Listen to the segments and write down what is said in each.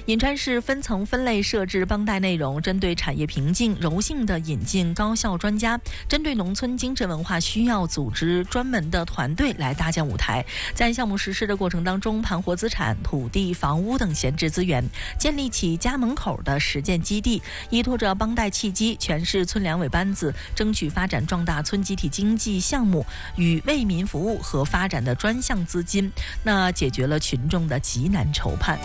颍川市分层分类设置帮带内容，针对产业瓶颈，柔性的引进高校专家，针对农村精神文化需要，组织专门的团队来搭建舞台。在项目实施的过程当中，盘活资产、土地、房屋等闲置资源，建立起家门口的实践基地，依托着帮带契机，全市村两委班子争取发展壮大村集体经济项目与为民服务和发展的专项资金，那解决了群众的急难愁盼。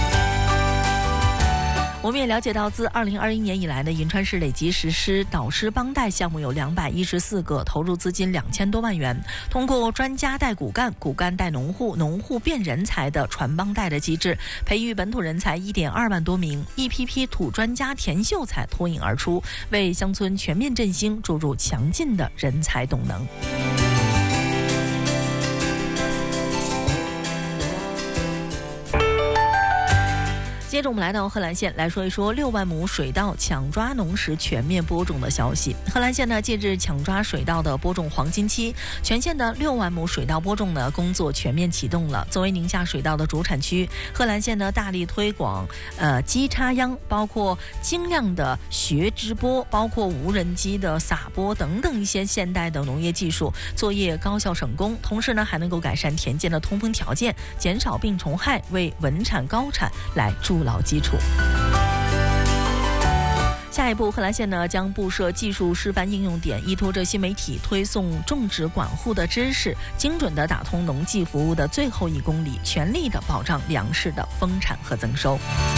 我们也了解到，自2021年以来呢，颍川市累计实施导师帮带项目有214个，投入资金2000多万元。通过专家带骨干、骨干带农户、农户变人才的传帮带的机制，培育本土人才1.2万多名，一批批土专家田秀才脱颖而出，为乡村全面振兴注入强劲的人才动能。接着我们来到贺兰县，来说一说6万亩水稻抢抓农时全面播种的消息。贺兰县呢，借至抢抓水稻的播种黄金期，全县的6万亩水稻播种呢工作全面启动了。作为宁夏水稻的主产区，贺兰县呢大力推广机插秧，包括精量的学直播，包括无人机的撒播等等一些现代的农业技术，作业高效省工，同时呢还能够改善田间的通风条件，减少病虫害，为稳产高产来筑牢基础。下一步，贺兰县呢将布设技术示范应用点，依托着新媒体推送种植管护的知识，精准地打通农技服务的最后1公里，全力地保障粮食的丰产和增收。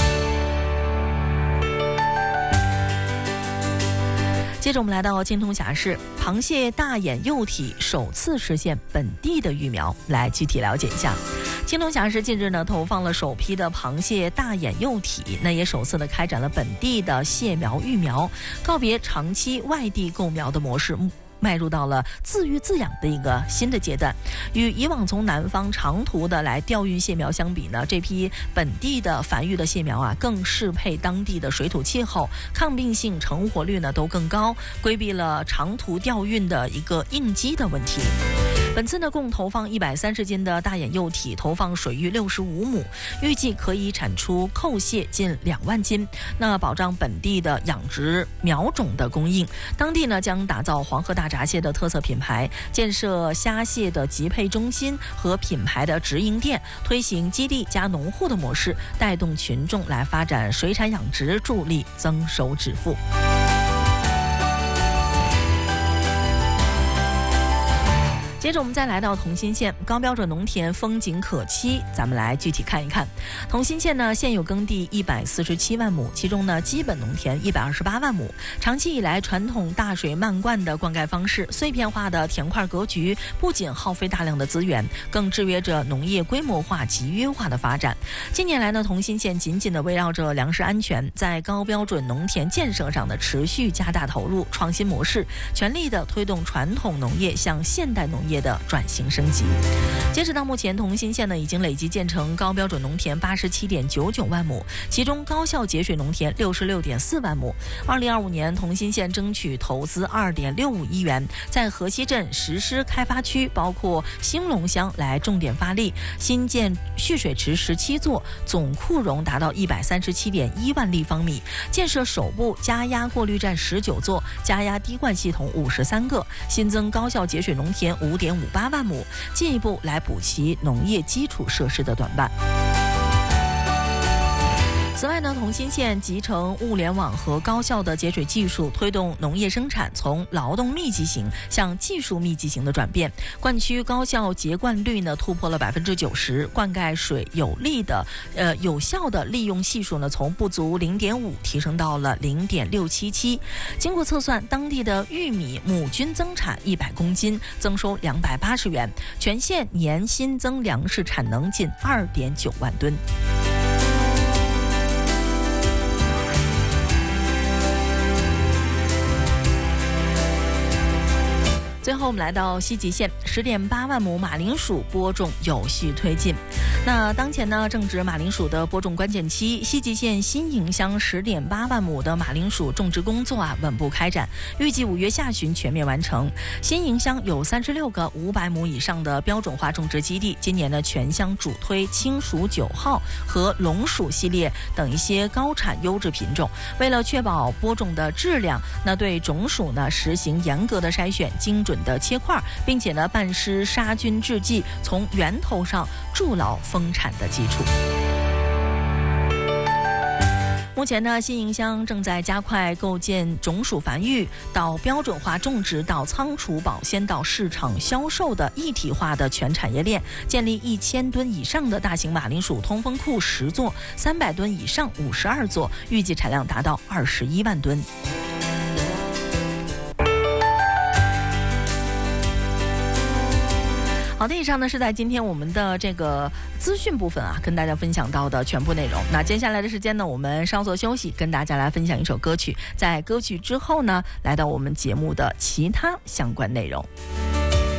接着我们来到金通峡市，螃蟹大眼幼体首次实现本地的育苗，来具体了解一下。金通峡市近日呢投放了首批的螃蟹大眼幼体，那也首次的开展了本地的蟹苗育苗，告别长期外地购苗的模式，迈入到了自育自养的一个新的阶段。与以往从南方长途的来调运蟹苗相比呢，这批本地的繁育的蟹苗啊，更适配当地的水土气候，抗病性、成活率呢都更高，规避了长途调运的一个应激的问题。本次呢，共投放130斤的大眼幼体，投放水域65亩，预计可以产出扣蟹近2万斤。那保障本地的养殖苗种的供应，当地呢将打造黄河大闸蟹的特色品牌，建设虾蟹的集配中心和品牌的直营店，推行基地加农户的模式，带动群众来发展水产养殖，助力增收致富。接着我们再来到同心县，高标准农田风景可期，咱们来具体看一看。同心县呢现有耕地147万亩，其中呢基本农田128万亩。长期以来，传统大水漫灌的灌溉方式、碎片化的田块格局，不仅耗费大量的资源，更制约着农业规模化、集约化的发展。近年来呢，同心县紧紧地围绕着粮食安全，在高标准农田建设上的持续加大投入，创新模式，全力地推动传统农业向现代农业的转型升级。截止到目前，同心县呢已经累计建成高标准农田87.99万亩，其中高效节水农田66.4万亩。2025年，同心县争取投资2.65亿元，在河西镇实施开发区，包括兴隆乡来重点发力，新建蓄水池17座，总库容达到137.1万立方米，建设首部加压过滤站19座，加压滴灌系统53个，新增高效节水农田5.58万亩，进一步来补齐农业基础设施的短板。此外呢，同心县集成物联网和高效的节水技术，推动农业生产从劳动密集型向技术密集型的转变。灌区高效节灌率呢突破了90%，灌溉水有效的利用系数呢从不足0.5提升到了0.677。经过测算，当地的玉米亩均增产100公斤，增收280元，全县年新增粮食产能近2.9万吨。最后我们来到西吉县，10.8万亩马铃薯播种有序推进。 那当前呢，正值马铃薯的播种关键期，西吉县新营乡10.8万亩的马铃薯种植工作稳步开展，预计5月下旬全面完成。新营乡有36个500亩以上的标准化种植基地，今年呢全乡主推青薯9号和龙薯系列等一些高产优质品种。为了确保播种的质量，那对种薯呢实行严格的筛选，精准的切块，并且呢伴施杀菌制剂，从源头上筑牢丰产的基础。目前呢，新营乡正在加快构建种薯繁育到标准化种植到仓储保鲜到市场销售的一体化的全产业链，建立1000吨以上的大型马铃薯通风库10座，300吨以上52座，预计产量达到21万吨。好的，以上呢是在今天我们的这个资讯部分跟大家分享到的全部内容。那接下来的时间呢，我们稍作休息，跟大家来分享一首歌曲。在歌曲之后呢，来到我们节目的其他相关内容。